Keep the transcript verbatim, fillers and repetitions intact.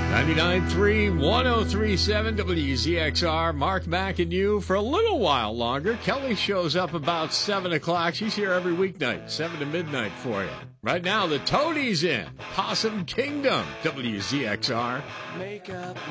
ninety-nine point three, one oh three point seven W Z X R. Mark Mack and you for a little while longer. Kelly shows up about seven o'clock. She's here every weeknight, seven to midnight for you. Right now, the Toadies in Possum Kingdom, W Z X R. Make up.